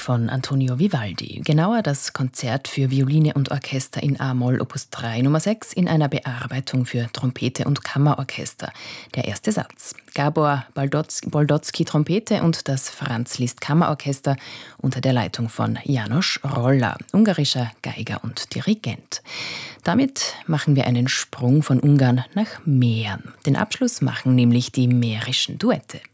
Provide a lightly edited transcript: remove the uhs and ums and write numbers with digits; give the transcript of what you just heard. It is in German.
von Antonio Vivaldi, genauer das Konzert für Violine und Orchester in A-Moll Opus 3 Nummer 6 in einer Bearbeitung für Trompete und Kammerorchester. Der erste Satz. Gabor Boldocky Trompete und das Franz Liszt Kammerorchester unter der Leitung von János Rolla, ungarischer Geiger und Dirigent. Damit machen wir einen Sprung von Ungarn nach Mähren. Den Abschluss machen nämlich die mährischen Duette.